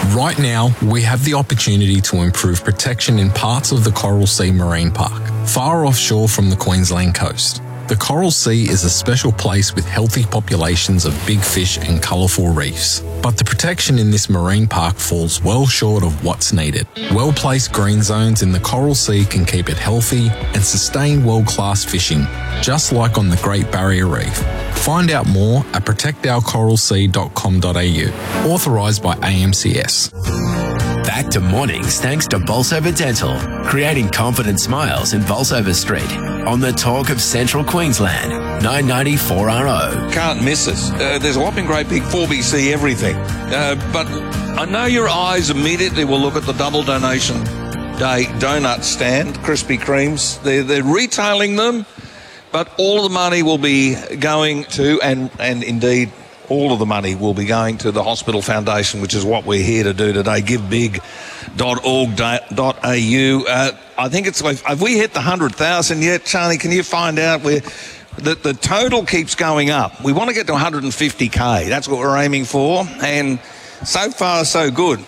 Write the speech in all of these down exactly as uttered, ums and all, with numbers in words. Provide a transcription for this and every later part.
Right now, we have the opportunity to improve protection in parts of the Coral Sea Marine Park, far offshore from the Queensland coast. The Coral Sea is a special place with healthy populations of big fish and colourful reefs. But the protection in this marine park falls well short of what's needed. Well-placed green zones in the Coral Sea can keep it healthy and sustain world-class fishing, just like on the Great Barrier Reef. Find out more at protect our coral sea dot com dot a u. Authorised by A M C S. Back to mornings thanks to Bolsover Dental, creating confident smiles in Bolsover Street on the Talk of Central Queensland, nine ninety four R O. Can't miss us. Uh, there's a whopping great big four B C everything. Uh, but I know your eyes immediately will look at the double donation day donut stand, Krispy Kremes. They're, they're retailing them, but all of the money will be going to, and, and indeed, all of the money will be going to the Hospital Foundation, which is what we're here to do today. give big dot org dot a u. Uh, I think it's, have we hit the one hundred thousand yet, Charlie? Can you find out where the, the total keeps going up? We want to get to one hundred fifty K. That's what we're aiming for. And so far, so good.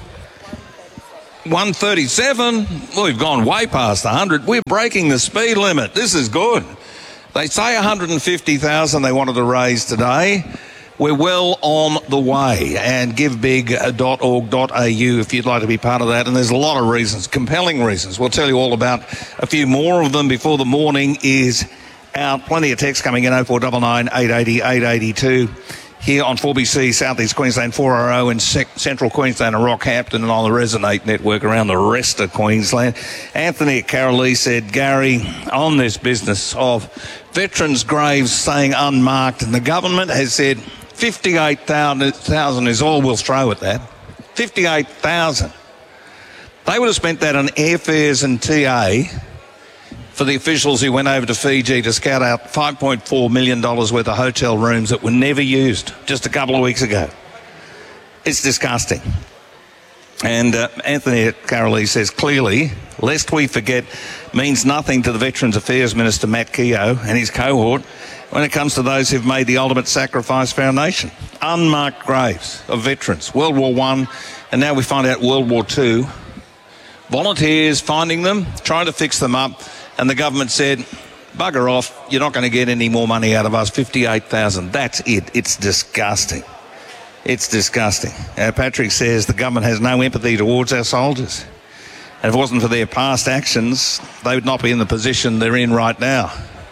one thirty-seven, well, we've gone way past one hundred. We're breaking the speed limit. This is good. They say one hundred fifty thousand they wanted to raise today. We're well on the way, and give big dot org dot a u if you'd like to be part of that. And there's a lot of reasons, compelling reasons. We'll tell you all about a few more of them before the morning is out. Plenty of text coming in, oh four nine nine, eight eight zero, eight eight two. Here on four B C, South East Queensland, four R O in Central Queensland and Rockhampton, and on the Resonate network around the rest of Queensland. Anthony at Carolee said, Gary, on this business of veterans' graves staying unmarked, and the government has said fifty-eight thousand is all we'll throw at that. fifty-eight thousand. They would have spent that on airfares and T A for the officials who went over to Fiji to scout out five point four million dollars worth of hotel rooms that were never used just a couple of weeks ago. It's disgusting. And uh, Anthony at Carolee says, clearly, lest we forget, means nothing to the Veterans Affairs Minister Matt Keogh and his cohort when it comes to those who've made the ultimate sacrifice for our nation. Unmarked graves of veterans, World War One, and now we find out World War Two. Volunteers finding them, trying to fix them up, and the government said, bugger off, you're not going to get any more money out of us, fifty-eight thousand. That's it. It's disgusting. It's disgusting. Uh, Patrick says the government has no empathy towards our soldiers. And if it wasn't for their past actions, they would not be in the position they're in right now.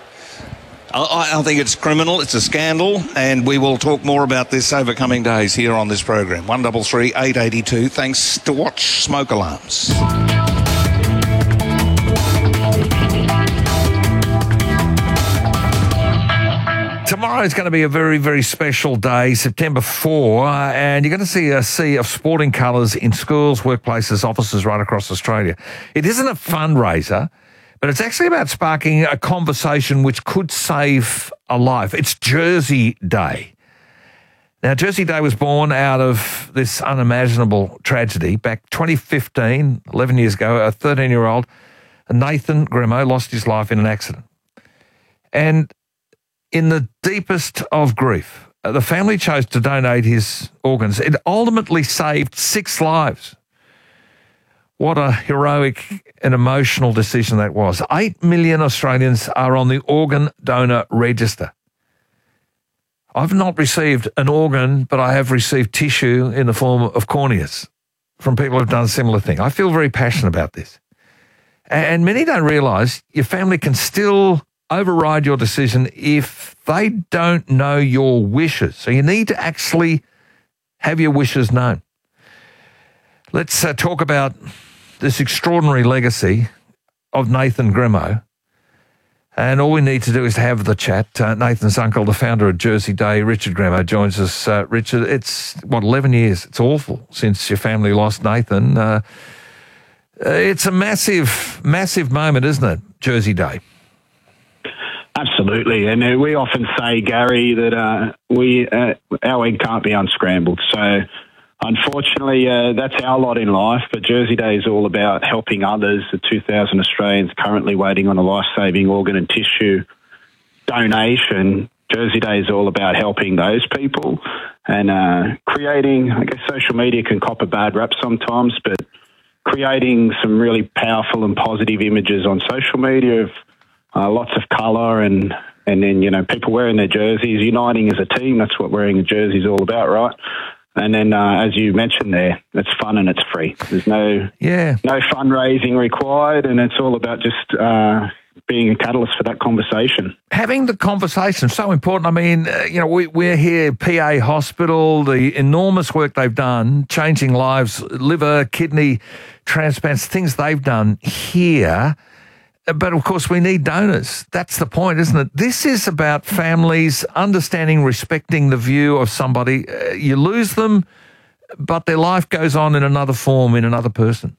I, I think it's criminal, it's a scandal, and we will talk more about this over coming days here on this program. one three three, eight eight two, thanks to Watch Smoke Alarms. Tomorrow is going to be a very, very special day, September fourth, and you're going to see a sea of sporting colours in schools, workplaces, offices right across Australia. It isn't a fundraiser, but it's actually about sparking a conversation which could save a life. It's Jersey Day. Now, Jersey Day was born out of this unimaginable tragedy. Back twenty fifteen, eleven years ago, a thirteen-year-old, Nathan Grimo, lost his life in an accident. And in the deepest of grief, the family chose to donate his organs. It ultimately saved six lives. What a heroic and emotional decision that was. Eight million Australians are on the organ donor register. I've not received an organ, but I have received tissue in the form of corneas from people who've done a similar thing. I feel very passionate about this. And many don't realise your family can still override your decision if they don't know your wishes. So you need to actually have your wishes known. Let's uh, talk about this extraordinary legacy of Nathan Grimo. And all we need to do is to have the chat. Uh, Nathan's uncle, the founder of Jersey Day, Richard Grimo, joins us. Uh, Richard, it's, what, eleven years? It's awful since your family lost Nathan. Uh, it's a massive, massive moment, isn't it, Jersey Day? Absolutely, and uh, we often say, Gary, that uh, we uh, our egg can't be unscrambled. So, unfortunately, uh, that's our lot in life. But Jersey Day is all about helping others. The two thousand Australians currently waiting on a life-saving organ and tissue donation. Jersey Day is all about helping those people. and uh, creating, I guess social media can cop a bad rap sometimes, but creating some really powerful and positive images on social media of uh, lots of colour and, and then, you know, people wearing their jerseys, uniting as a team. That's what wearing a jersey is all about, right? And then, uh, as you mentioned there, it's fun and it's free. There's no yeah. no fundraising required, and it's all about just uh, being a catalyst for that conversation. Having the conversation, so important. I mean, uh, you know, we, we're here, P A Hospital, the enormous work they've done, changing lives, liver, kidney transplants, things they've done here. But, of course, we need donors. That's the point, isn't it? This is about families understanding, respecting the view of somebody. Uh, you lose them, but their life goes on in another form, in another person.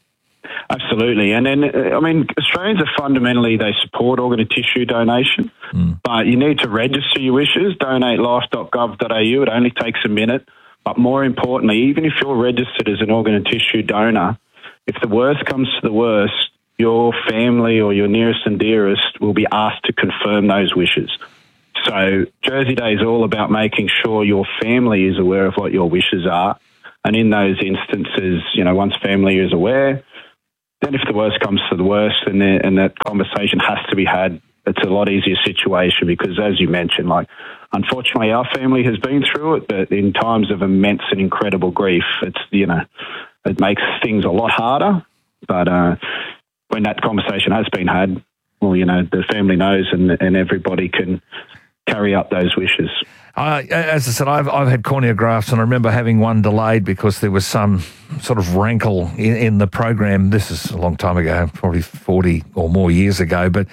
Absolutely. And then, uh, I mean, Australians are fundamentally, they support organ and tissue donation, mm. but you need to register your wishes, donate life dot gov dot a u. It only takes a minute. But more importantly, even if you're registered as an organ and tissue donor, if the worst comes to the worst, your family or your nearest and dearest will be asked to confirm those wishes. So Jersey Day is all about making sure your family is aware of what your wishes are. And in those instances, you know, once family is aware, then if the worst comes to the worst and, the, and that conversation has to be had, it's a lot easier situation because, as you mentioned, like, unfortunately, our family has been through it, but in times of immense and incredible grief, it's, you know, it makes things a lot harder. But, uh, when that conversation has been had, well, you know, the family knows and, and everybody can carry out those wishes. Uh, as I said, I've, I've had cornea grafts, and I remember having one delayed because there was some sort of rankle in, in the program. This is a long time ago, probably forty or more years ago, but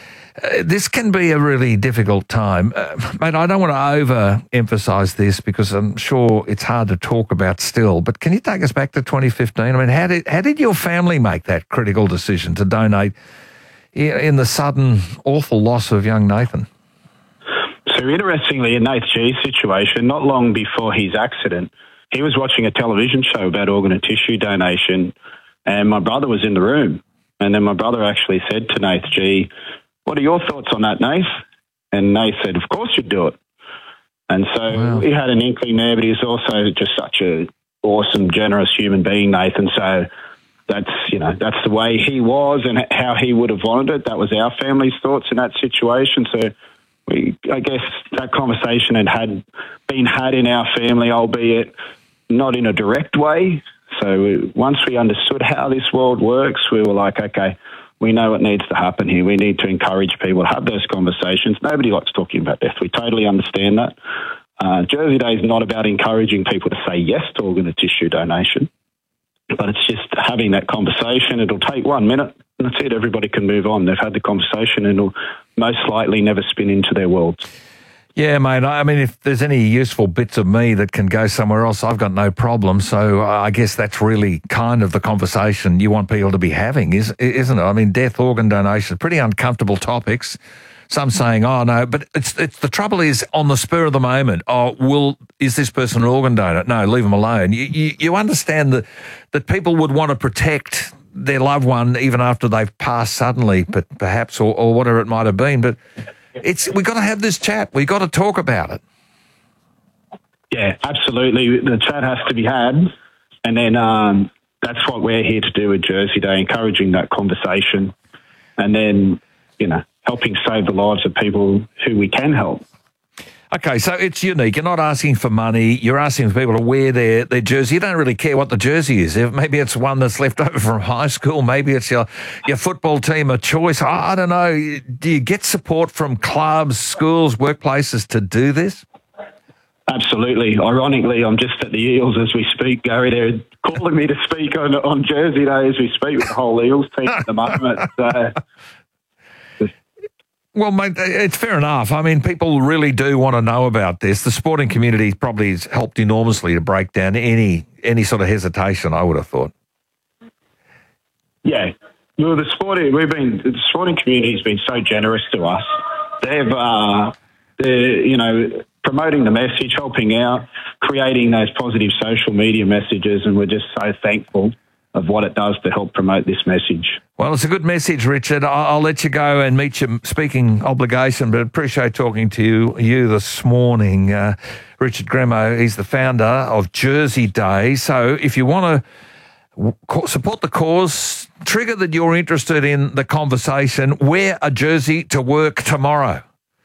uh, this can be a really difficult time. Uh, mate, I don't want to overemphasise this because I'm sure it's hard to talk about still, but can you take us back to twenty fifteen? I mean, how did, how did your family make that critical decision to donate in, in the sudden, awful loss of young Nathan? So interestingly, in Nath G's situation, not long before his accident, he was watching a television show about organ and tissue donation, and my brother was in the room. And then my brother actually said to Nath G, "What are your thoughts on that, Nath?" And Nath said, "Of course you'd do it." And so wow. he had an inkling there, but he's also just such a awesome, generous human being, Nathan. So that's, you know, that's the way he was and how he would have wanted it. That was our family's thoughts in that situation. So we, I guess that conversation had, had been had in our family, albeit not in a direct way. So we, once we understood how this world works, we were like, okay, we know what needs to happen here. We need to encourage people to have those conversations. Nobody likes talking about death. We totally understand that. Uh, Jersey Day is not about encouraging people to say yes to organ and tissue donation, but it's just having that conversation. It'll take one minute, and that's it. Everybody can move on. They've had the conversation, and it'll most likely never spin into their worlds. Yeah, mate. I mean, if there's any useful bits of me that can go somewhere else, I've got no problem. So I guess that's really kind of the conversation you want people to be having, is, isn't it? I mean, death, organ donation, pretty uncomfortable topics. Some saying, oh, no, but it's it's the trouble is on the spur of the moment, oh, will, is this person an organ donor? No, leave them alone. You, you, you understand that, that people would want to protect their loved one even after they've passed suddenly, but perhaps, or, or whatever it might have been. But it's we got to have this chat. We got to talk about it. Yeah, absolutely. The chat has to be had, and then um, that's what we're here to do at Jersey Day, encouraging that conversation, and then, you know, helping save the lives of people who we can help. Okay, so it's unique. You're not asking for money. You're asking for people to wear their, their jersey. You don't really care what the jersey is. Maybe it's one that's left over from high school. Maybe it's your, your football team of choice. I, I don't know. Do you get support from clubs, schools, workplaces to do this? Absolutely. Ironically, I'm just at the Eels as we speak, Gary. They're calling me to speak on, on Jersey Day as we speak with the whole Eels team at the moment. So... Well, mate, it's fair enough. I mean, people really do want to know about this. The sporting community probably has helped enormously to break down any any sort of hesitation, I would have thought. Yeah. Well, the sporting, we've been, the sporting community has been so generous to us. They've, uh, they're, you know, promoting the message, helping out, creating those positive social media messages, and we're just so thankful of what it does to help promote this message. Well, it's a good message, Richard. I'll, I'll let you go and meet your speaking obligation, but appreciate talking to you, you this morning. Uh, Richard Gremo. He's the founder of Jersey Day. So if you want to support the cause, trigger that you're interested in the conversation, wear a jersey to work tomorrow.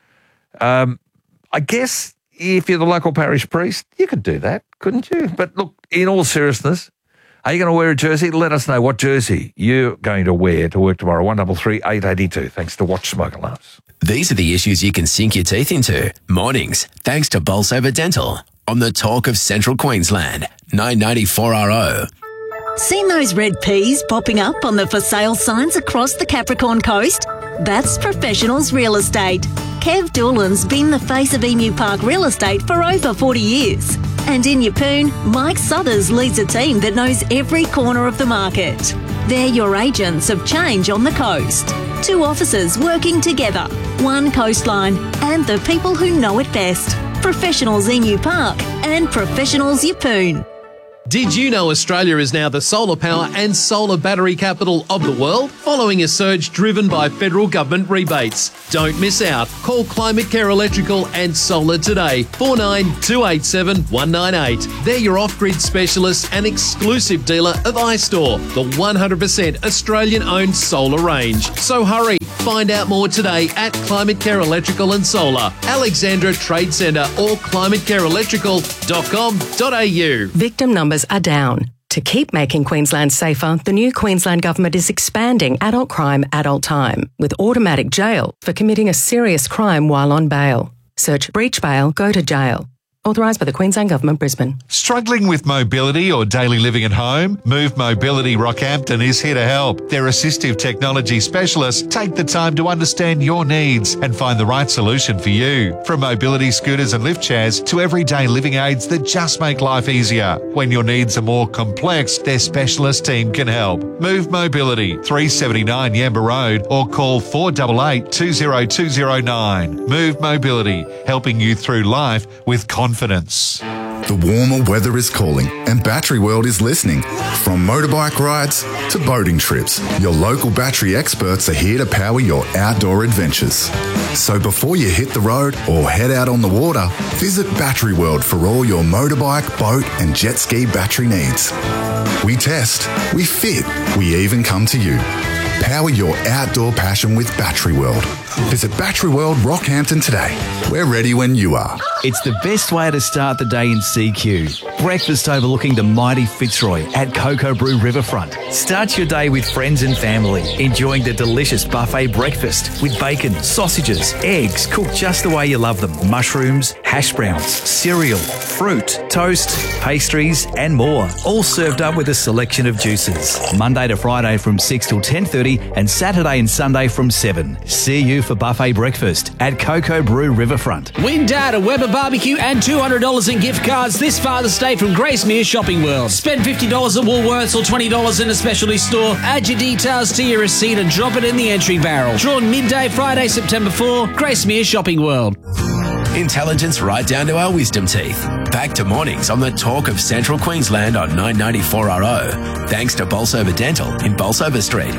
Um, I guess if you're the local parish priest, you could do that, couldn't you? But look, in all seriousness, are you going to wear a jersey? Let us know what jersey you're going to wear to work tomorrow. one three three, eight eight two. Thanks to Watch Smoke Alarms. These are the issues you can sink your teeth into. Mornings, thanks to Bolsover Dental. On the Talk of Central Queensland, nine ninety-four R O. Seen those red peas popping up on the for sale signs across the Capricorn Coast? That's Professionals Real Estate. Kev Doolan's been the face of Emu Park Real Estate for over forty years. And in Yeppoon, Mike Suthers leads a team that knows every corner of the market. They're your agents of change on the coast. Two officers working together, one coastline, and the people who know it best. Professionals Emu Park and Professionals Yeppoon. Did you know Australia is now the solar power and solar battery capital of the world, following a surge driven by federal government rebates? Don't miss out. Call Climate Care Electrical and Solar today, four nine two eight seven one nine eight. They're your off-grid specialist and exclusive dealer of iStore, the one hundred percent Australian-owned solar range. So hurry, find out more today at Climate Care Electrical and Solar, Alexandra Trade Centre or climate care electrical dot com dot a u. Victim numbers are down. To keep making Queensland safer, the new Queensland Government is expanding adult crime, adult time, with automatic jail for committing a serious crime while on bail. Search breach bail, go to jail. Authorised by the Queensland Government, Brisbane. Struggling with mobility or daily living at home? Move Mobility Rockhampton is here to help. Their assistive technology specialists take the time to understand your needs and find the right solution for you. From mobility scooters and lift chairs to everyday living aids that just make life easier. When your needs are more complex, their specialist team can help. Move Mobility, three seventy-nine Yamba Road, or call four eight eight, two zero two zero nine. Move Mobility, helping you through life with confidence. Confidence. The warmer weather is calling and Battery World is listening. From motorbike rides to boating trips, your local battery experts are here to power your outdoor adventures. So before you hit the road or head out on the water, visit Battery World for all your motorbike, boat and jet ski battery needs. We test, we fit, we even come to you. Power your outdoor passion with Battery World. Visit Battery World Rockhampton today. We're ready when you are. It's the best way to start the day in C Q. Breakfast overlooking the mighty Fitzroy at Cocoa Brew Riverfront. Start your day with friends and family, enjoying the delicious buffet breakfast with bacon, sausages, eggs cooked just the way you love them, mushrooms, hash browns, cereal, fruit, toast, pastries and more. All served up with a selection of juices. Monday to Friday from six till ten thirty and Saturday and Sunday from seven. See you for buffet breakfast at Cocoa Brew Riverfront. Win Dad a Weber barbecue and two hundred dollars in gift cards this Father's Day from Gracemere Shopping World. Spend fifty dollars at Woolworths or twenty dollars in a specialty store. Add your details to your receipt and drop it in the entry barrel. Drawn midday Friday, September fourth, Gracemere Shopping World. Intelligence right down to our wisdom teeth. Back to mornings on the Talk of Central Queensland on nine ninety-four R O. Thanks to Bolsover Dental in Bolsover Street.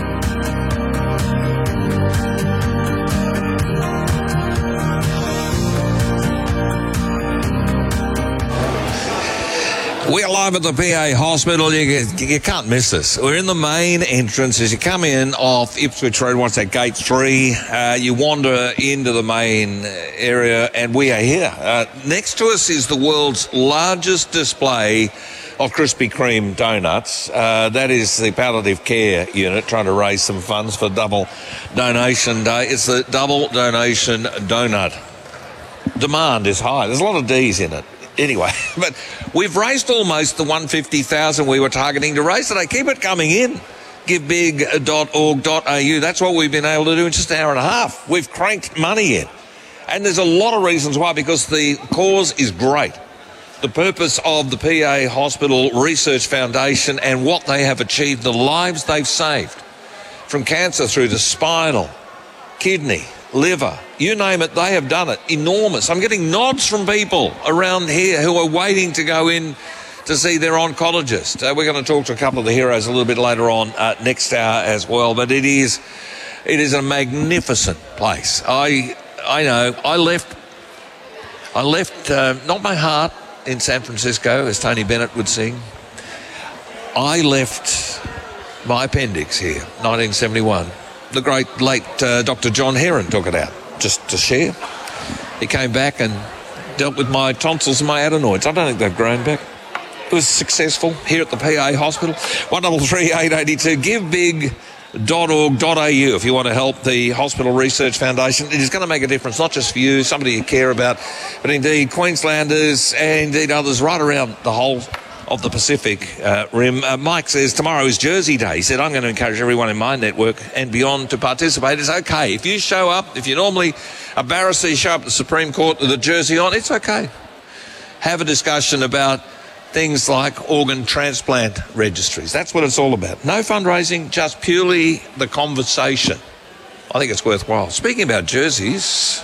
We're live at the P A Hospital. You, you can't miss this. We're in the main entrance. As you come in off Ipswich Road, once at gate three, uh, you wander into the main area, and we are here. Uh, next to us is the world's largest display of Krispy Kreme donuts. Uh, that is the palliative care unit trying to raise some funds for Double Donation Day. It's the Double Donation Donut. Demand is high. There's a lot of D's in it. Anyway, but we've raised almost the one hundred fifty thousand we were targeting to raise today. Keep it coming in. give big dot org dot a u. That's what we've been able to do in just an hour and a half. We've cranked money in. And there's a lot of reasons why, because the cause is great. The purpose of the P A Hospital Research Foundation and what they have achieved, the lives they've saved, from cancer through to spinal, kidney, liver, you name it, they have done it. Enormous. I'm getting nods from people around here who are waiting to go in to see their oncologist. Uh, we're going to talk to a couple of the heroes a little bit later on uh, next hour as well. But it is, it is a magnificent place. I, I know. I left, I left, uh, not my heart in San Francisco, as Tony Bennett would sing. I left my appendix here, nineteen seventy-one. The great late uh, Doctor John Heron took it out, just to share. He came back and dealt with my tonsils and my adenoids. I don't think they've grown back. It was successful here at the P A Hospital. one double three eight eight two. give big dot org dot a u if you want to help the Hospital Research Foundation. It is going to make a difference, not just for you, somebody you care about, but indeed Queenslanders and indeed others right around the whole of the Pacific uh, Rim. Uh, Mike says tomorrow is Jersey Day. He said, I'm going to encourage everyone in my network and beyond to participate. It's okay. If you show up, if you're normally a barrister, you show up at the Supreme Court with a jersey on, it's okay. Have a discussion about things like organ transplant registries. That's what it's all about. No fundraising, just purely the conversation. I think it's worthwhile. Speaking about jerseys...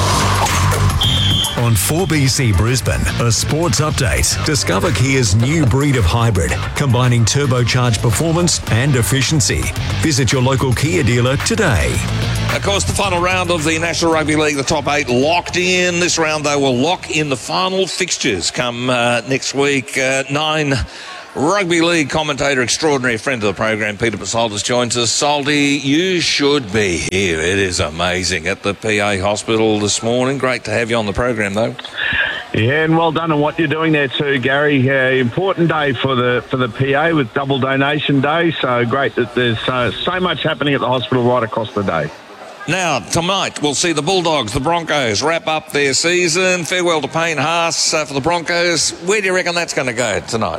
On four B C Brisbane, a sports update. Discover Kia's new breed of hybrid, combining turbocharged performance and efficiency. Visit your local Kia dealer today. Of course, the final round of the National Rugby League, the top eight locked in. This round, they will lock in the final fixtures come uh, next week. Uh, nine Rugby League commentator extraordinary, friend of the program, Peter Pasoltis joins us. Soldy, you should be here. It is amazing at the P A Hospital this morning. Great to have you on the program, though. Yeah, and well done on what you're doing there too, Gary. Uh, important day for the for the P A with double donation day. So great that there's uh, so much happening at the hospital right across the day. Now, tonight, we'll see the Bulldogs, the Broncos, wrap up their season. Farewell to Payne Haas uh, for the Broncos. Where do you reckon that's going to go tonight?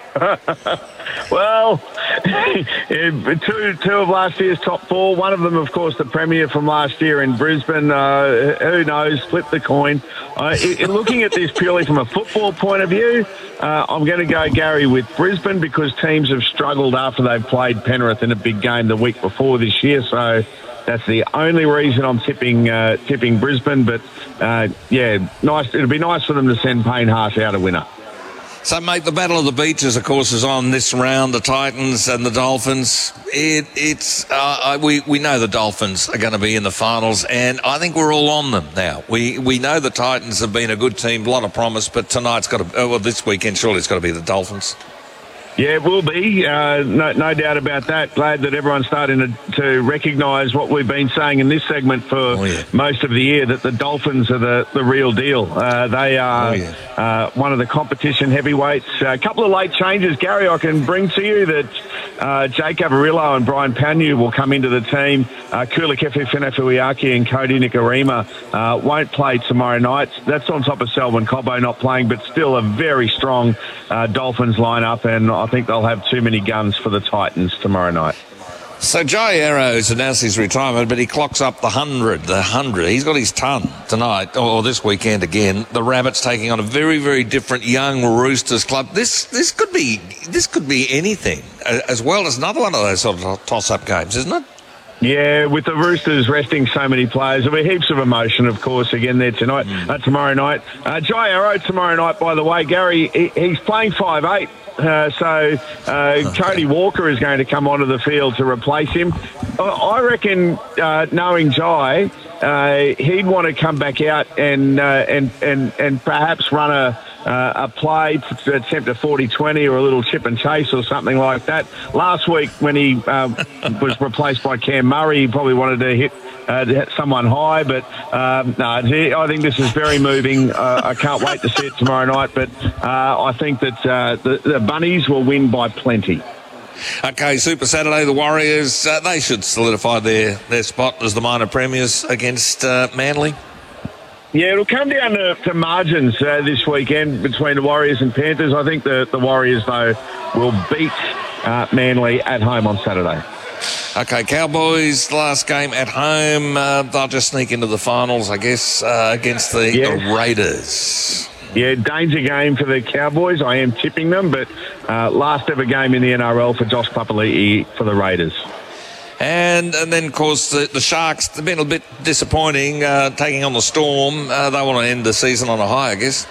Well, two two of last year's top four. One of them, of course, the premier from last year in Brisbane. Uh, who knows? Flip the coin. Uh, in looking at this purely from a football point of view, uh, I'm going to go, Gary, with Brisbane because teams have struggled after they've played Penrith in a big game the week before this year. So that's the only reason I'm tipping uh, tipping Brisbane. But uh, yeah, nice. It'd be nice for them to send Payne Haas out a winner. So, mate, the Battle of the Beaches, of course, is on this round. The Titans and the Dolphins. It, it's uh, we we know the Dolphins are going to be in the finals, and I think we're all on them now. We we know the Titans have been a good team, a lot of promise, but tonight's got to. Well, this weekend surely it's got to be the Dolphins. Yeah, it will be. Uh, no, no doubt about that. Glad that everyone's starting to, to recognise what we've been saying in this segment for oh, yeah. most of the year, that the Dolphins are the, the real deal. Uh, they are oh, yeah. uh, one of the competition heavyweights. A couple of late changes, Gary, I can bring to you that uh, Jake Avarillo and Brian Panu will come into the team. Uh, Kulikefu Fenefuiaki and Cody Nikarima uh, won't play tomorrow night. That's on top of Selwyn Cobbo not playing, but still a very strong uh, Dolphins lineup, and I think they'll have too many guns for the Titans tomorrow night. So Jai Arrow's announced his retirement, but he clocks up the hundred, the hundred. He's got his ton tonight, or this weekend again. The Rabbits taking on a very, very different young Roosters club. This this could be this could be anything, as well as another one of those sort of toss-up games, isn't it? Yeah, with the Roosters resting so many players, there'll be heaps of emotion, of course, again there tonight, mm. uh, tomorrow night. Uh, Jai Arrow tomorrow night, by the way, Gary, he, he's playing five eight. Uh, so uh, okay. Cody Walker is going to come onto the field to replace him. I reckon, uh, knowing Jai, uh, he'd want to come back out and uh, and, and and perhaps run a uh, a play to attempt a forty twenty or a little chip and chase or something like that. Last week when he uh, was replaced by Cam Murray, he probably wanted to hit Uh, to hit someone high, but um, no, I think this is very moving. Uh, I can't wait to see it tomorrow night, but uh, I think that uh, the, the Bunnies will win by plenty. Okay, Super Saturday, the Warriors, uh, they should solidify their, their spot as the minor premiers against uh, Manly. Yeah, it'll come down to, to margins uh, this weekend between the Warriors and Panthers. I think the, the Warriors, though, will beat uh, Manly at home on Saturday. Okay, Cowboys, last game at home. Uh, they'll just sneak into the finals, I guess, uh, against the, yes. the Raiders. Yeah, danger game for the Cowboys. I am tipping them, but uh, last ever game in the N R L for Josh Papali'i for the Raiders. And and then, of course, the, the Sharks, they've been a bit disappointing, uh, taking on the Storm. Uh, they want to end the season on a high, I guess.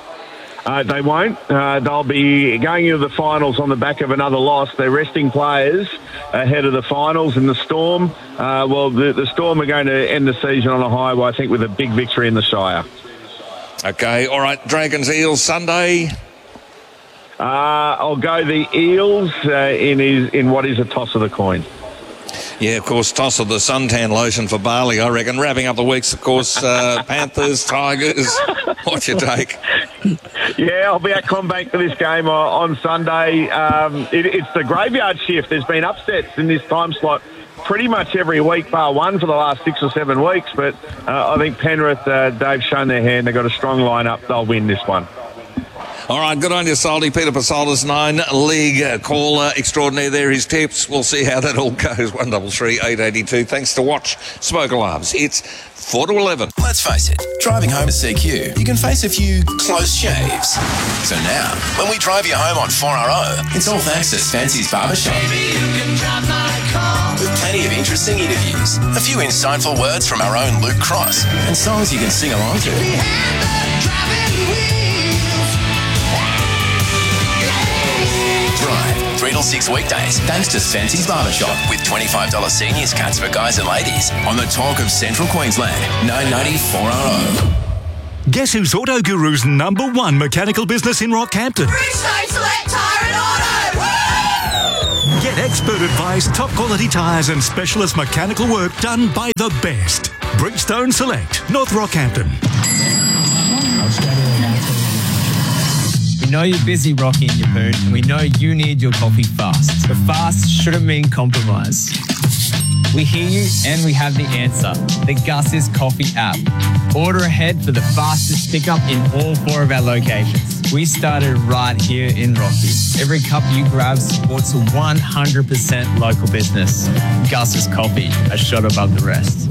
Uh, they won't. Uh, they'll be going into the finals on the back of another loss. They're resting players ahead of the finals. And the Storm, uh, well, the, the Storm are going to end the season on a high, I think, with a big victory in the Shire. Okay, all right. Dragons, Eels, Sunday. Uh, I'll go the Eels uh, in his, in what is a toss of the coin. Yeah, of course, toss of the suntan lotion for Bali, I reckon. Wrapping up the weeks, of course, uh, Panthers, Tigers. What's your take? Yeah, I'll be at CommBank for this game on Sunday. Um, it, it's the graveyard shift. There's been upsets in this time slot pretty much every week, bar one, for the last six or seven weeks. But uh, I think Penrith, uh, they've shown their hand. They've got a strong lineup. They'll win this one. All right, good on you, Salty. Peter Pasoltis, nine league caller extraordinaire there. His tips. We'll see how that all goes. one double three eight eighty two. Thanks to Watch Smoke Alarms. It's four to eleven. Let's face it, driving home at C Q, you can face a few close shaves. So now, when we drive you home on four R O, it's all thanks to Spency's Barbershop. With plenty of interesting interviews, a few insightful words from our own Luke Cross, and songs you can sing along to. Drive three till six weekdays thanks to Spency's Barbershop with twenty-five dollars seniors cuts for guys and ladies on the talk of Central Queensland, nine ninety four R O. Guess who's Auto Guru's number one mechanical business in Rockhampton? Bridgestone Select Tyre and Auto! Woo! Get expert advice, top quality tyres and specialist mechanical work done by the best. Bridgestone Select, North Rockhampton. We know you're busy rocking your mood, and we know you need your coffee fast. But fast shouldn't mean compromise. We hear you, and we have the answer. The Gus's Coffee app. Order ahead for the fastest pickup in all four of our locations. We started right here in Rocky. Every cup you grab supports a one hundred percent local business. Gus's Coffee, a shot above the rest.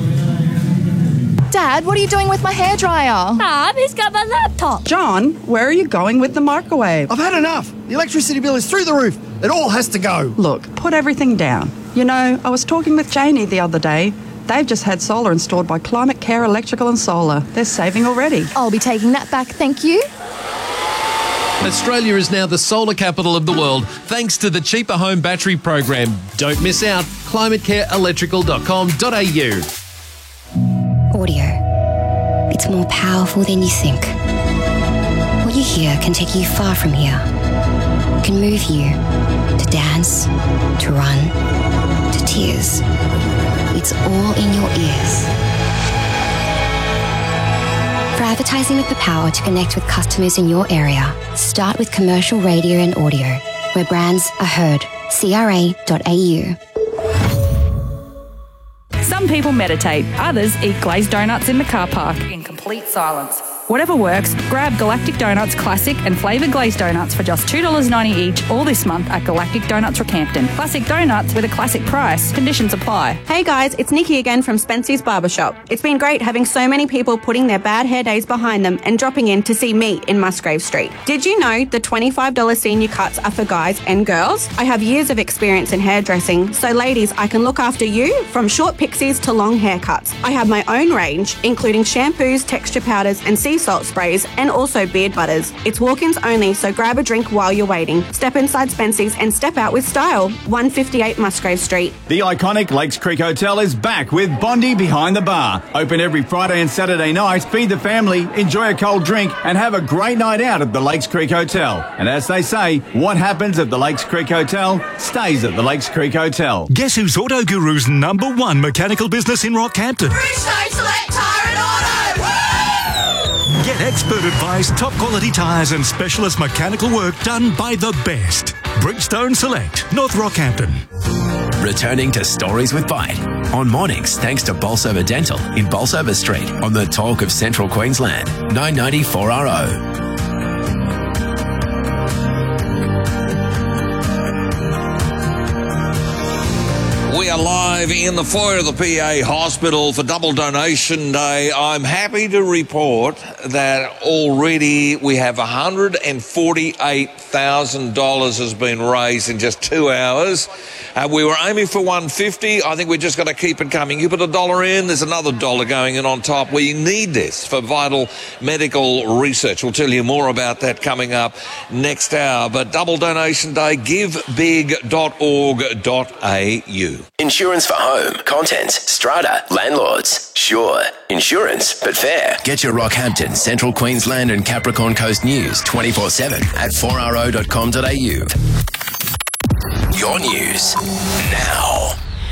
Dad, what are you doing with my hairdryer? Mum, who's got my laptop? John, where are you going with the microwave? I've had enough. The electricity bill is through the roof. It all has to go. Look, put everything down. You know, I was talking with Janie the other day. They've just had solar installed by Climate Care Electrical and Solar. They're saving already. I'll be taking that back, thank you. Australia is now the solar capital of the world thanks to the Cheaper Home Battery Program. Don't miss out. climate care electrical dot com dot a u. Audio. It's more powerful than you think. What you hear can take you far from here. It can move you to dance, to run, to tears. It's all in your ears. For advertising with the power to connect with customers in your area, start with commercial radio and audio, where brands are heard. C R A dot A U. Some people meditate, others eat glazed donuts in the car park in complete silence. Whatever works, grab Galactic Donuts Classic and Flavoured Glazed Donuts for just two dollars ninety each all this month at Galactic Donuts Rockhampton. Classic donuts with a classic price. Conditions apply. Hey guys, it's Nikki again from Spency's Barbershop. It's been great having so many people putting their bad hair days behind them and dropping in to see me in Musgrave Street. Did you know the twenty-five dollars senior cuts are for guys and girls? I have years of experience in hairdressing, so ladies, I can look after you from short pixies to long haircuts. I have my own range, including shampoos, texture powders and sea salt sprays, and also beard butters. It's walk-ins only, so grab a drink while you're waiting. Step inside Spency's and step out with style. one fifty-eight Musgrave Street. The iconic Lakes Creek Hotel is back with Bondi Behind the Bar. Open every Friday and Saturday night, feed the family, enjoy a cold drink, and have a great night out at the Lakes Creek Hotel. And as they say, what happens at the Lakes Creek Hotel stays at the Lakes Creek Hotel. Guess who's Auto Guru's number one mechanical business in Rockhampton? Bridgestone Select Tyre and Auto! Woo! Get expert advice, top quality tyres and specialist mechanical work done by the best. Bridgestone Select, North Rockhampton. Returning to Stories with Bite on mornings thanks to Bolsover Dental in Bolsover Street on the talk of Central Queensland, nine ninety four R O. We are live in the foyer of the P A Hospital for Double Donation Day. I'm happy to report that already we have one hundred forty-eight thousand dollars has been raised in just two hours. Uh, we were aiming for one hundred fifty. I think we're just going to keep it coming. You put a dollar in, there's another dollar going in on top. We need this for vital medical research. We'll tell you more about that coming up next hour. But Double Donation Day, give big dot org dot a u. Insurance for home, contents, strata, landlords. Sure, insurance, but fair. Get your Rockhampton, Central Queensland and Capricorn Coast news twenty-four seven at four r o dot com dot a u. Your news now.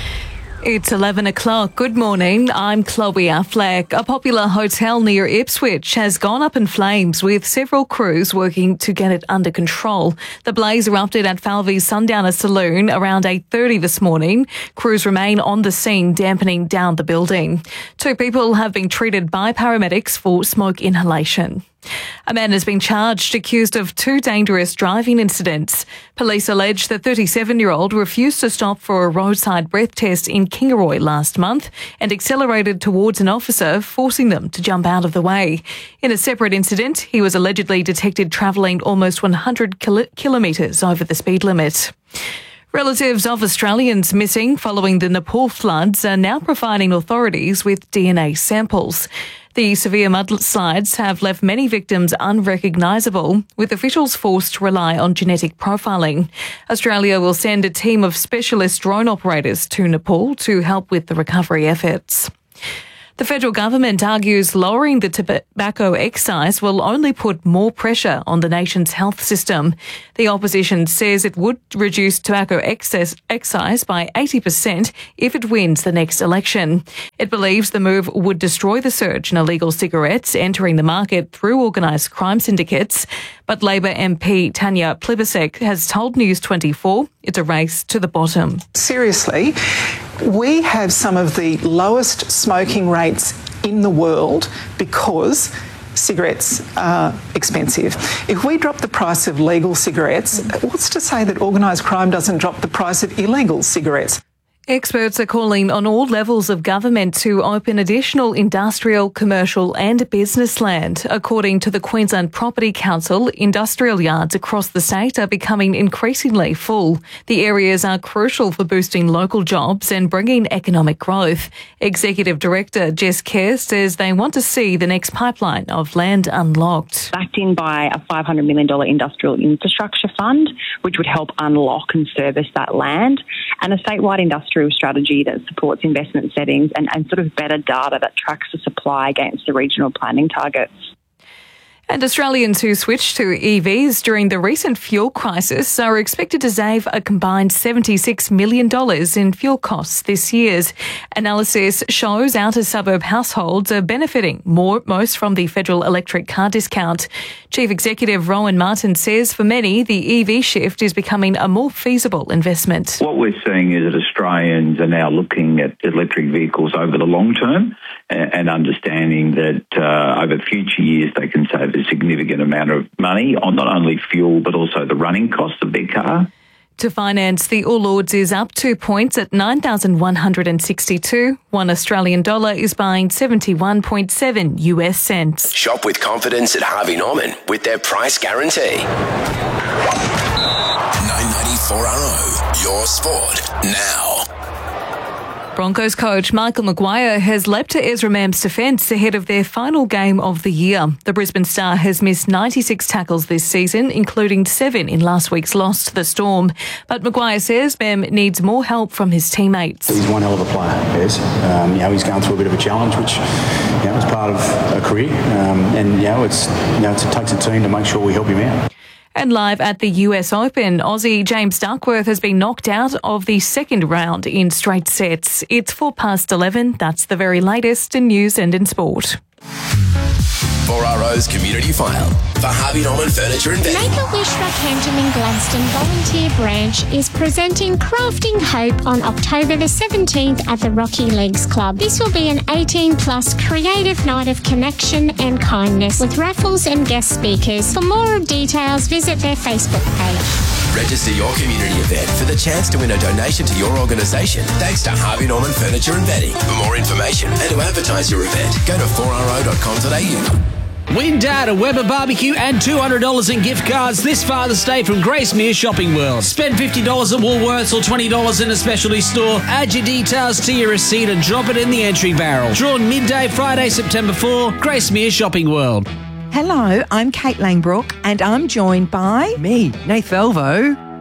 It's eleven o'clock. Good morning. I'm Chloe Affleck. A popular hotel near Ipswich has gone up in flames with several crews working to get it under control. The blaze erupted at Falvey's Sundowner Saloon around eight thirty this morning. Crews remain on the scene, dampening down the building. Two people have been treated by paramedics for smoke inhalation. A man has been charged accused of two dangerous driving incidents. Police allege the thirty-seven-year-old refused to stop for a roadside breath test in Kingaroy last month and accelerated towards an officer, forcing them to jump out of the way. In a separate incident, he was allegedly detected travelling almost one hundred kil- kilometres over the speed limit. Relatives of Australians missing following the Nepal floods are now providing authorities with D N A samples. The severe mudslides have left many victims unrecognisable, with officials forced to rely on genetic profiling. Australia will send a team of specialist drone operators to Nepal to help with the recovery efforts. The federal government argues lowering the tobacco excise will only put more pressure on the nation's health system. The opposition says it would reduce tobacco excess excise by eighty percent if it wins the next election. It believes the move would destroy the surge in illegal cigarettes entering the market through organised crime syndicates. But Labor M P Tanya Plibersek has told News twenty-four it's a race to the bottom. Seriously, we have some of the lowest smoking rates in the world because cigarettes are expensive. If we drop the price of legal cigarettes, what's to say that organised crime doesn't drop the price of illegal cigarettes? Experts are calling on all levels of government to open additional industrial, commercial and business land. According to the Queensland Property Council, industrial yards across the state are becoming increasingly full. The areas are crucial for boosting local jobs and bringing economic growth. Executive Director Jess Kerr says they want to see the next pipeline of land unlocked. Backed in by a five hundred million dollars industrial infrastructure fund, which would help unlock and service that land, and a statewide industrial strategy that supports investment settings and, and sort of better data that tracks the supply against the regional planning targets. And Australians who switched to E Vs during the recent fuel crisis are expected to save a combined seventy-six million dollars in fuel costs this year. Analysis shows outer suburb households are benefiting more, most from the federal electric car discount. Chief Executive Rowan Martin says for many, the E V shift is becoming a more feasible investment. What we're seeing is that Australians are now looking at electric vehicles over the long term and understanding that uh, over future years they can save a significant amount of money on not only fuel but also the running costs of their car. To finance, the All Ords is up two points at nine thousand one hundred sixty-two. One Australian dollar is buying seventy-one point seven U S cents. Shop with confidence at Harvey Norman with their price guarantee. nine ninety-four R O, your sport now. Broncos coach Michael Maguire has leapt to Ezra Mam's defence ahead of their final game of the year. The Brisbane Star has missed ninety-six tackles this season, including seven in last week's loss to the Storm. But Maguire says Mam needs more help from his teammates. He's one hell of a player, yes. Um, you know, he's going through a bit of a challenge, which you know, is part of a career. Um, and you know, it's you know, it takes a team to make sure we help him out. And live at the U S Open, Aussie James Duckworth has been knocked out of the second round in straight sets. It's four past eleven. That's the very latest in news and in sport. four R O's Community File for Harvey Norman Furniture and Bedding. Make-A-Wish Rockhampton and Gladstone Volunteer Branch is presenting Crafting Hope on October the seventeenth at the Rocky Legs Club. This will be an eighteen plus creative night of connection and kindness with raffles and guest speakers. For more details, visit their Facebook page. Register your community event for the chance to win a donation to your organisation thanks to Harvey Norman Furniture and Bedding. For more information and to advertise your event, go to four r o dot com dot a u. Win Dad a Weber barbecue and two hundred dollars in gift cards this Father's Day from Gracemere Shopping World. Spend fifty dollars at Woolworths or twenty dollars in a specialty store. Add your details to your receipt and drop it in the entry barrel. Drawn midday Friday, September fourth, Gracemere Shopping World. Hello, I'm Kate Langbrook and I'm joined by... Me, Nath Elvo.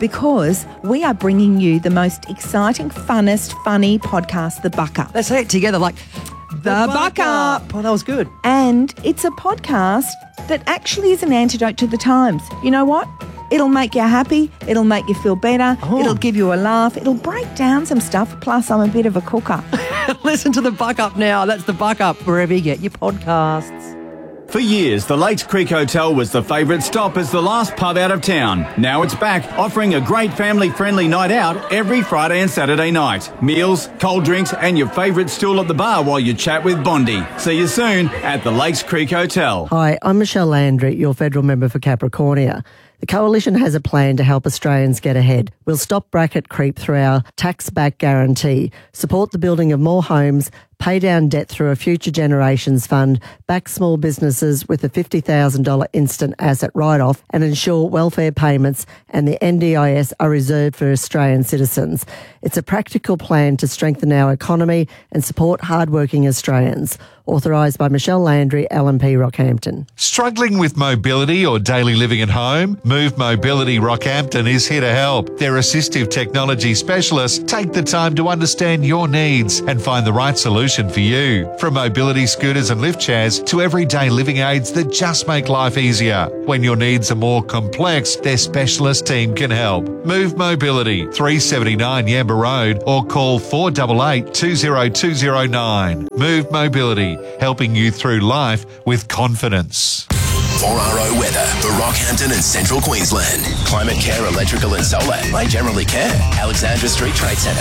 because we are bringing you the most exciting, funnest, funny podcast, The Buck Up. Let's say it together like, The, The Buck, Buck Up. Up. Oh, that was good. And it's a podcast that actually is an antidote to the times. You know what? It'll make you happy. It'll make you feel better. Oh. It'll give you a laugh. It'll break down some stuff. Plus, I'm a bit of a cooker. Listen to The Buck Up now. That's The Buck Up, wherever you get your podcasts. For years, the Lakes Creek Hotel was the favourite stop as the last pub out of town. Now it's back, offering a great family-friendly night out every Friday and Saturday night. Meals, cold drinks and your favourite stool at the bar while you chat with Bondi. See you soon at the Lakes Creek Hotel. Hi, I'm Michelle Landry, your federal member for Capricornia. The Coalition has a plan to help Australians get ahead. We'll stop bracket creep through our tax-back guarantee, support the building of more homes, pay down debt through a Future Generations Fund, back small businesses with a fifty thousand dollars instant asset write-off, and ensure welfare payments and the N D I S are reserved for Australian citizens. It's a practical plan to strengthen our economy and support hard-working Australians. Authorised by Michelle Landry, L M P Rockhampton. Struggling with mobility or daily living at home? Move Mobility Rockhampton is here to help. Their assistive technology specialists take the time to understand your needs and find the right solution for you. From mobility scooters and lift chairs to everyday living aids that just make life easier. When your needs are more complex, their specialist team can help. Move Mobility, three seventy-nine Yamba Road, or call four eight eight, two zero two zero nine. Move Mobility, helping you through life with confidence. four R O weather for Rockhampton and Central Queensland. Climate Care Electrical and Solar by Generally Care. Alexandra Street Trade Centre.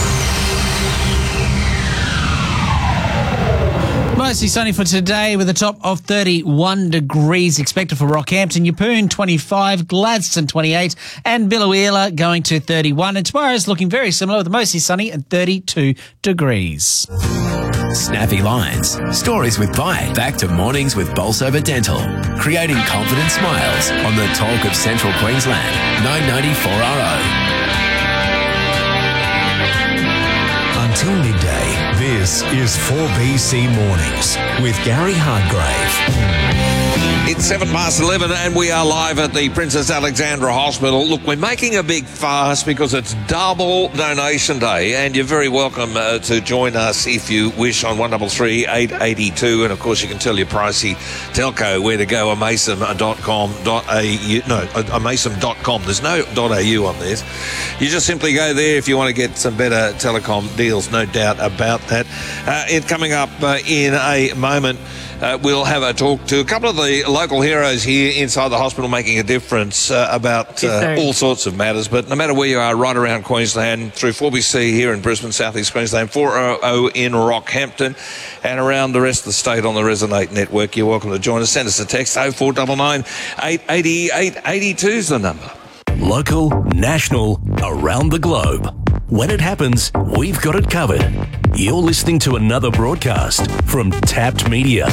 Mostly sunny for today with a top of thirty-one degrees expected for Rockhampton, Yeppoon twenty-five, Gladstone twenty-eight and Biloela going to thirty-one. And tomorrow's looking very similar with mostly sunny and thirty-two degrees. Snappy lines. Stories with Bite. Back to mornings with Bolsover Dental. Creating confident smiles on the talk of Central Queensland. nine ninety-four R O. Until midday, this is four B C Mornings with Gary Hardgrave. It's seven past eleven and we are live at the Princess Alexandra Hospital. Look, we're making a big fuss because it's double donation day and you're very welcome uh, to join us if you wish on one three three, eight eight two. And of course you can tell your pricey telco where to go, amasum dot com dot a u. No, amasum dot com. There's no .au on this. You just simply go there if you want to get some better telecom deals, no doubt about that. Uh, it coming up uh, in a moment. Uh, we'll have a talk to a couple of the local heroes here inside the hospital making a difference uh, about uh, all sorts of matters. But no matter where you are, right around Queensland, through four B C here in Brisbane, South East Queensland, four oh oh in Rockhampton, and around the rest of the state on the Resonate network, you're welcome to join us. Send us a text, oh four nine nine, eight eight eight, eight eight two is the number. Local, national, around the globe. When it happens, we've got it covered. You're listening to another broadcast from Tapped Media.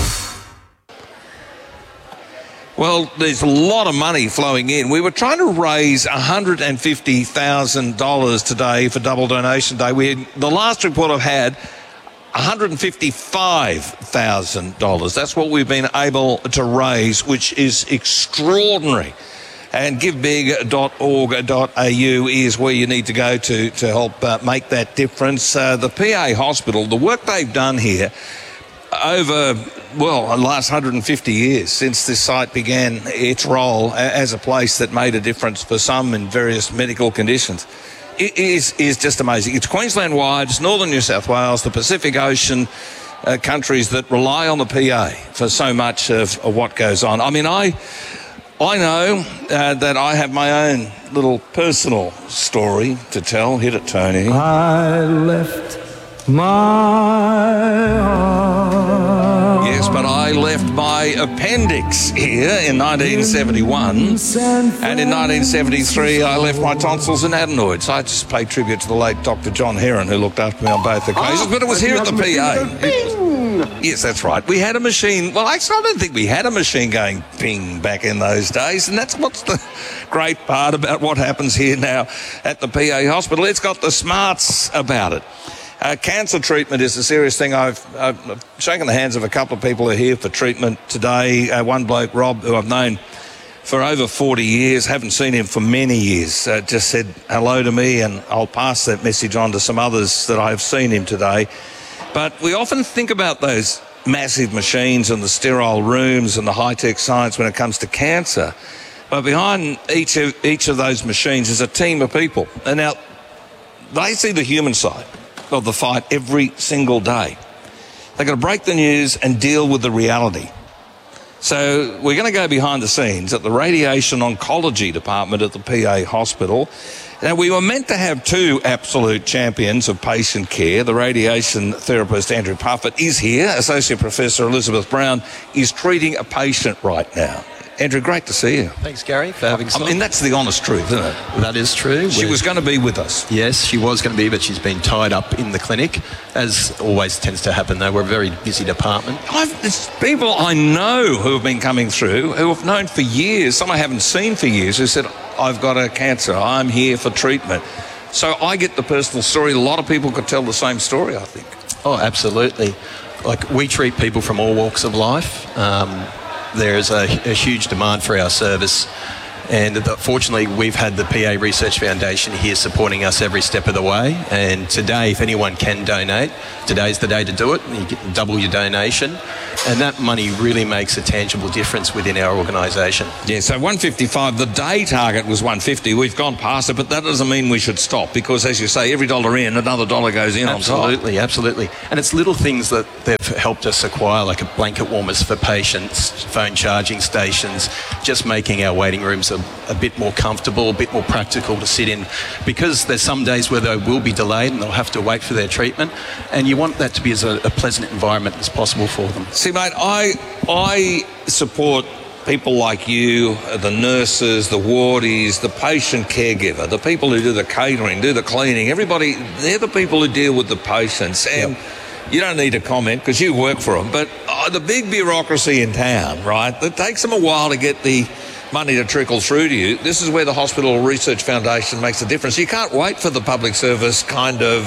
Well, there's a lot of money flowing in. We were trying to raise one hundred fifty thousand dollars today for Double Donation Day. We had, the last report I've had, one hundred fifty-five thousand dollars. That's what we've been able to raise, which is extraordinary. And give big dot org dot a u is where you need to go to to help uh, make that difference. Uh, the P A Hospital, the work they've done here over, well, the last one hundred fifty years since this site began its role as a place that made a difference for some in various medical conditions, it is, is just amazing. It's Queensland-wide, it's northern New South Wales, the Pacific Ocean, uh, countries that rely on the P A for so much of, of what goes on. I mean, I... I know uh, that I have my own little personal story to tell. Hit it, Tony. I left my heart. Yes, but I left my appendix here in nineteen seventy-one. And in nineteen seventy-three, I left my tonsils and adenoids. I just pay tribute to the late Doctor John Heron, who looked after me on both occasions. But it was here at the P A. Yes, that's right. We had a machine. Well, actually, I don't think we had a machine going ping back in those days. And that's what's the great part about what happens here now at the P A Hospital. It's got the smarts about it. Uh, cancer treatment is a serious thing. I've, I've shaken the hands of a couple of people who are here for treatment today. Uh, one bloke, Rob, who I've known for over forty years, haven't seen him for many years, uh, just said hello to me, and I'll pass that message on to some others that I've seen him today. But we often think about those massive machines and the sterile rooms and the high-tech science when it comes to cancer. But behind each of, each of those machines is a team of people. And now, they see the human side of the fight every single day. They've got to break the news and deal with the reality. So we're going to go behind the scenes at the Radiation Oncology Department at the P A Hospital. Now, we were meant to have two absolute champions of patient care. The radiation therapist Andrew Puffett is here. Associate Professor Elizabeth Brown is treating a patient right now. Andrew, great to see you. Thanks, Gary, for having us. I mean, that's the honest truth, isn't it? That is true. She We're, was going to be with us. Yes, she was going to be, but she's been tied up in the clinic, as always tends to happen, though. We're a very busy department. I've, there's people I know who have been coming through, who have known for years, some I haven't seen for years, who said, I've got a cancer, I'm here for treatment. So I get the personal story. A lot of people could tell the same story, I think. Oh, absolutely. Like, we treat people from all walks of life. Um, There is a, a huge demand for our service, and the, fortunately we've had the P A Research Foundation here supporting us every step of the way. And today, if anyone can donate, today's the day to do it. You get double your donation, and that money really makes a tangible difference within our organisation. Yeah, so one fifty-five, the day target was one fifty. We've gone past it, but that doesn't mean we should stop, because as you say, every dollar in, another dollar goes in on top. Absolutely, absolutely. And it's little things that they've helped us acquire, like a blanket warmers for patients, phone charging stations, just making our waiting rooms a, a bit more comfortable, a bit more practical to sit in, because there's some days where they will be delayed and they'll have to wait for their treatment, and you want that to be as a, a pleasant environment as possible for them. See, mate, I I support people like you, the nurses, the wardies, the patient caregiver, the people who do the catering, do the cleaning, everybody, they're the people who deal with the patients. And yep. You don't need to comment because you work for them, but oh, the big bureaucracy in town, right, it takes them a while to get the money to trickle through to you. This is where the Hospital Research Foundation makes a difference. You can't wait for the public service kind of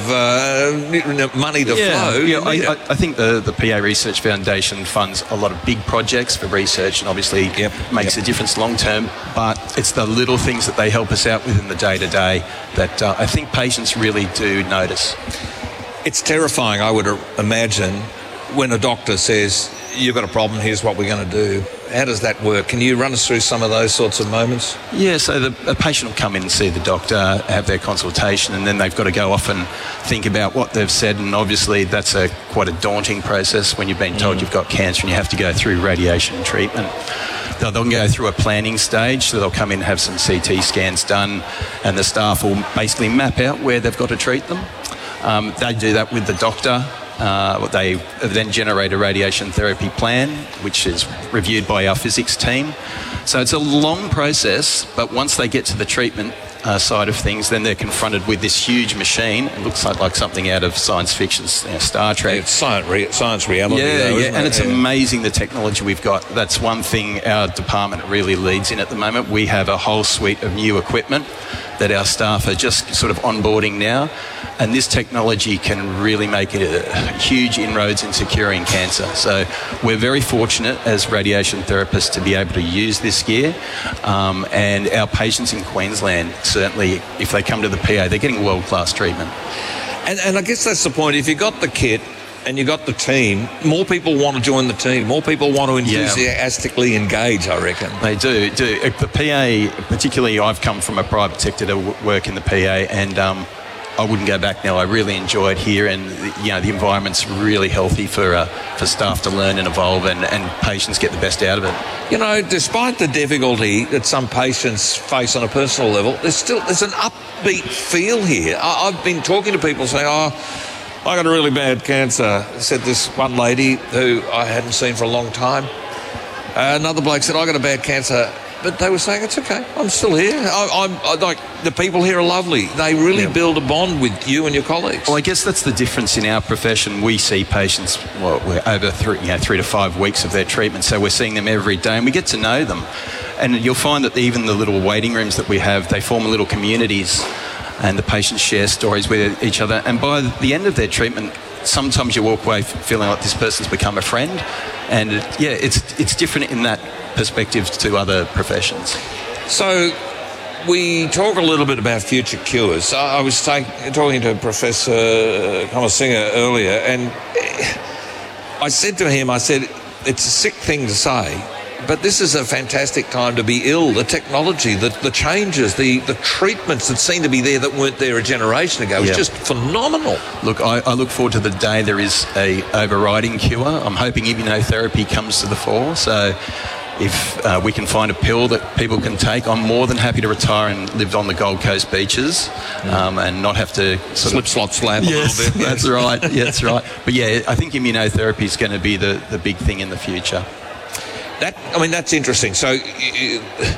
uh, money to yeah, flow. Yeah, I, I think the, the P A Research Foundation funds a lot of big projects for research, and obviously yep, makes yep. a difference long term, but it's the little things that they help us out with in the day-to-day that uh, I think patients really do notice. It's terrifying, I would imagine, when a doctor says, you've got a problem, here's what we're going to do. How does that work? Can you run us through some of those sorts of moments? Yeah, so the a patient will come in and see the doctor, have their consultation, and then they've got to go off and think about what they've said, and obviously that's a quite a daunting process when you've been told mm. you've got cancer and you have to go through radiation treatment. They'll then go through a planning stage, so they'll come in and have some C T scans done, and the staff will basically map out where they've got to treat them. Um, they do that with the doctor. Uh, they then generate a radiation therapy plan, which is reviewed by our physics team. So it's a long process, but once they get to the treatment uh, side of things, then they're confronted with this huge machine. It looks like, like something out of science fiction, you know, Star Trek. Yeah, it's science, re- science reality, yeah, though, yeah, isn't and it? it's yeah. amazing the technology we've got. That's one thing our department really leads in at the moment. We have a whole suite of new equipment that our staff are just sort of onboarding now, and this technology can really make a, a huge inroads into curing cancer. So we're very fortunate as radiation therapists to be able to use this gear, um, and our patients in Queensland, certainly if they come to the P A, they're getting world-class treatment. And, and I guess that's the point. If you got the kit and you got the team, more people want to join the team. More people want to enthusiastically yeah. engage, I reckon. They do, do. The P A, particularly, I've come from a private sector to w- work in the P A, and um, I wouldn't go back now. I really enjoyed here, and you know the environment's really healthy for uh, for staff to learn and evolve, and, and patients get the best out of it. You know, despite the difficulty that some patients face on a personal level, there's still there's an upbeat feel here. I, I've been talking to people saying, "Oh, I got a really bad cancer," said this one lady who I hadn't seen for a long time. Uh, another bloke said, I got a bad cancer. But they were saying, it's okay, I'm still here. I, I'm I, like, the people here are lovely. They really yeah. build a bond with you and your colleagues. Well, I guess that's the difference in our profession. We see patients, well, we're over three, you know, three to five weeks of their treatment, so we're seeing them every day, and we get to know them. And you'll find that even the little waiting rooms that we have, they form little communities, and the patients share stories with each other. And by the end of their treatment, sometimes you walk away feeling like this person's become a friend. And yeah, it's it's different in that perspective to other professions. So we talk a little bit about future cures. I, I was take, talking to Professor Comasinger earlier, and I said to him, I said, it's a sick thing to say, but this is a fantastic time to be ill. The technology, the, the changes, the, the treatments that seem to be there that weren't there a generation ago. It's Yeah. just phenomenal. Look, I, I look forward to the day there is a overriding cure. I'm hoping immunotherapy comes to the fore. So if uh, we can find a pill that people can take, I'm more than happy to retire and live on the Gold Coast beaches um, and not have to sort Slip, of... slop, slap yes, a little bit. That's right. Yeah, that's right. But yeah, I think immunotherapy is going to be the, the big thing in the future. That, I mean, that's interesting. So uh,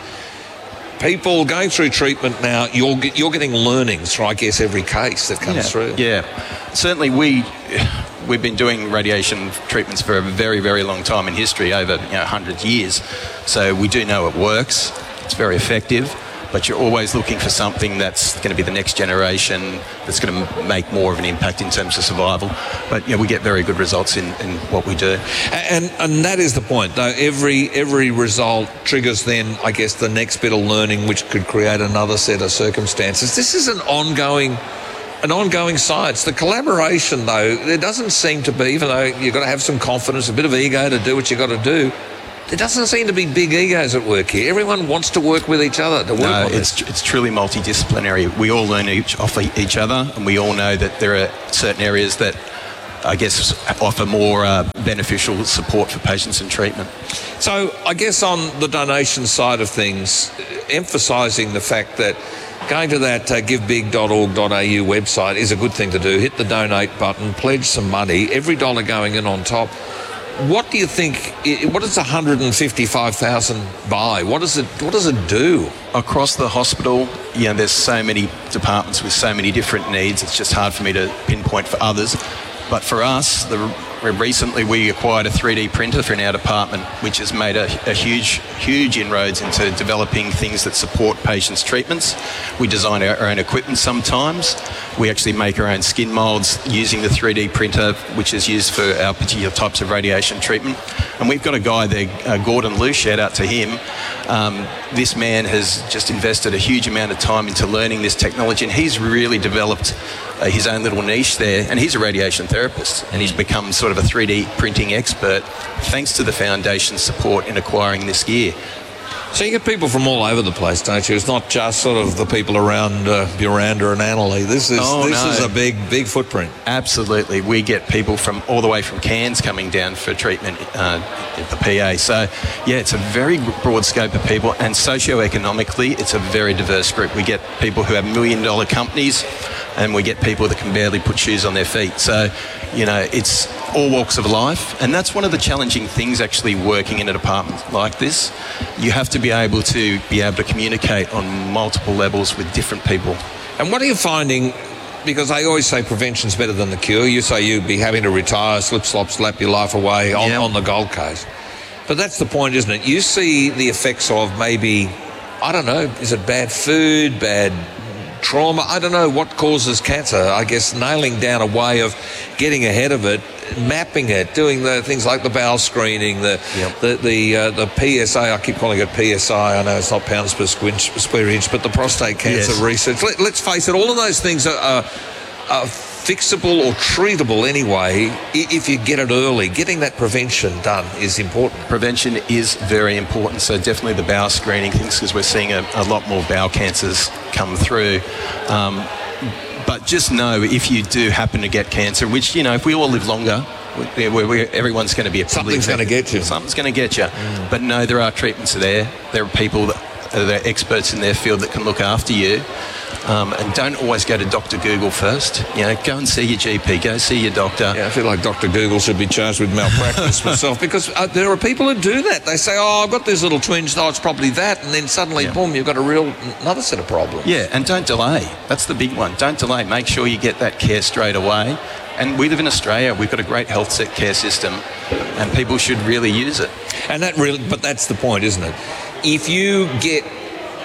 people going through treatment now, you're, you're getting learnings from, I guess, every case that comes yeah. through. Yeah. Certainly we... We've been doing radiation treatments for a very, very long time in history, over you know, one hundred years. So we do know it works. It's very effective. But you're always looking for something that's going to be the next generation, that's going to make more of an impact in terms of survival. But, you know, we get very good results in, in what we do. And and that is the point, though. Every every result triggers then, I guess, the next bit of learning, which could create another set of circumstances. This is an ongoing... an ongoing science. The collaboration, though, there doesn't seem to be, even though you've got to have some confidence, a bit of ego to do what you've got to do, there doesn't seem to be big egos at work here. Everyone wants to work with each other to work no, on it's, this. it's truly multidisciplinary. We all learn each, off each other, and we all know that there are certain areas that, I guess, offer more uh, beneficial support for patients in treatment. So I guess on the donation side of things, emphasising the fact that going to that uh, give big dot org dot a u website is a good thing to do. Hit the donate button, pledge some money, every dollar going in on top. What do you think, what does one hundred fifty-five thousand buy? What does it, what does it do? Across the hospital, you know, there's so many departments with so many different needs. It's just hard for me to pinpoint for others. But for us, the, recently we acquired a three D printer for in our department, which has made a, a huge, huge inroads into developing things that support patients' treatments. We design our, our own equipment sometimes. We actually make our own skin moulds using the three D printer, which is used for our particular types of radiation treatment. And we've got a guy there, uh, Gordon Luce, shout out to him. Um, this man has just invested a huge amount of time into learning this technology, and he's really developed uh, his own little niche there. And he's a radiation therapist, and he's become sort of a three D printing expert thanks to the Foundation's support in acquiring this gear. So you get people from all over the place, don't you? It's not just sort of the people around uh, Buranda and Annerley. This is Oh, this no. is a big, big footprint. Absolutely. We get people from all the way from Cairns coming down for treatment uh, at the P A. So, yeah, it's a very broad scope of people, and socio-economically, it's a very diverse group. We get people who have million-dollar companies, and we get people that can barely put shoes on their feet. So, you know, it's all walks of life, and that's one of the challenging things actually working in a department like this. You have to be able to be able to communicate on multiple levels with different people. And what are you finding? Because they always say prevention's better than the cure. You say you'd be having to retire, slip, slop, slap your life away on, Yeah. on the Gold Coast. But that's the point, isn't it? You see the effects of maybe, I don't know, is it bad food, bad trauma? I don't know what causes cancer. I guess nailing down a way of getting ahead of it, mapping it, doing the things like the bowel screening, the Yep. the the, uh, the P S A. I keep calling it P S I. I know it's not pounds per squinch, square inch, but the prostate cancer Yes. research. Let, let's face it, all of those things are, are, are fixable or treatable anyway i- if you get it early. Getting that prevention done is important. Prevention is very important, so definitely the bowel screening things, because we're seeing a, a lot more bowel cancers come through. Um, but just know if you do happen to get cancer, which, you know, if we all live longer, we, we, we, everyone's going to be a Something's going to get you. Something's going to get you. Mm. But no, there are treatments there. There are people that are there experts in their field that can look after you. Um, and don't always go to Doctor Google first. You know, go and see your G P, go see your doctor. Yeah, I feel like Doctor Google should be charged with malpractice myself, because uh, there are people who do that. They say, oh, I've got this little twinge, oh, it's probably that, and then suddenly, Yeah. boom, you've got a real, another set of problems. Yeah, and don't delay. That's the big one. Don't delay. Make sure you get that care straight away. And we live in Australia. We've got a great health set care system, and people should really use it. And that really, but that's the point, isn't it? If you get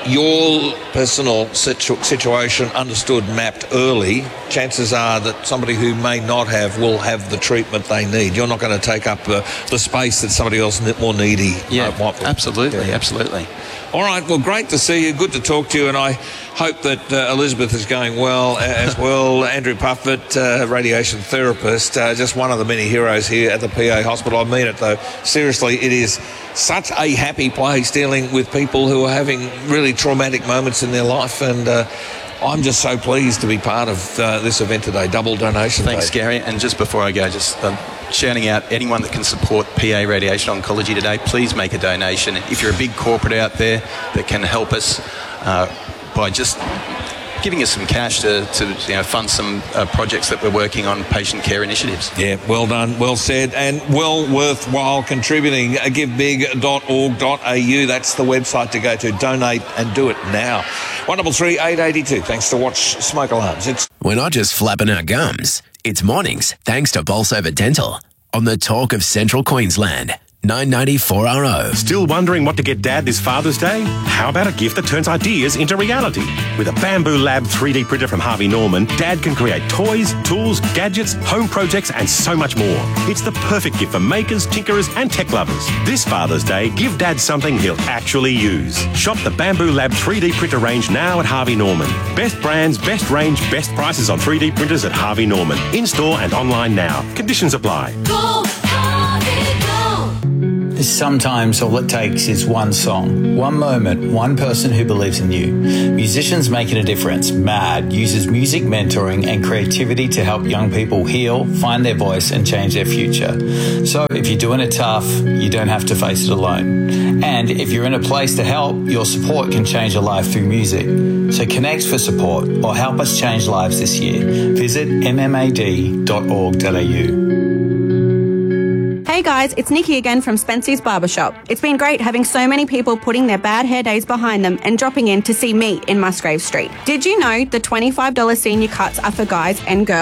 your personal situ- situation understood, mapped early, chances are that somebody who may not have will have the treatment they need. You're not going to take up uh, the space that somebody else more needy Yeah, might want. absolutely, Yeah. absolutely. All right, well, great to see you. Good to talk to you, and I hope that uh, Elizabeth is going well uh, as well. Andrew Puffett, uh, radiation therapist, uh, just one of the many heroes here at the P A Hospital. I mean it, though. Seriously, it is such a happy place dealing with people who are having really traumatic moments in their life, and uh, I'm just so pleased to be part of uh, this event today, Double Donation Thanks, Day. Gary. And just before I go, just um, shouting out anyone that can support P A Radiation Oncology today, please make a donation. If you're a big corporate out there that can help us uh, by just giving us some cash to, to you know, fund some uh, projects that we're working on, patient care initiatives. Yeah, well done, well said, and well worthwhile contributing. give big dot org dot a u, that's the website to go to. Donate and do it now. one double three eight eight two, thanks to Watch Smoke Alarms. It's We're not just flapping our gums. It's mornings, thanks to Bolsover Dental. On the Talk of Central Queensland, nine ninety four R O. Still wondering what to get Dad this Father's Day? How about a gift that turns ideas into reality? With a Bamboo Lab three D printer from Harvey Norman, Dad can create toys, tools, gadgets, home projects, and so much more. It's the perfect gift for makers, tinkerers, and tech lovers. This Father's Day, give Dad something he'll actually use. Shop the Bamboo Lab three D printer range now at Harvey Norman. Best brands, best range, best prices on three D printers at Harvey Norman. In-store and online now. Conditions apply. Go, Harvey, go. Sometimes all it takes is one song, one moment, one person who believes in you. Musicians Making a Difference, MAD, uses music mentoring and creativity to help young people heal, find their voice and change their future. So if you're doing it tough, you don't have to face it alone. And if you're in a place to help, your support can change a life through music. So connect for support or help us change lives this year. Visit m m a d dot org dot a u. Hey guys, it's Nikki again from Spency's Barbershop. It's been great having so many people putting their bad hair days behind them and dropping in to see me in Musgrave Street. Did you know the twenty-five dollars senior cuts are for guys and girls?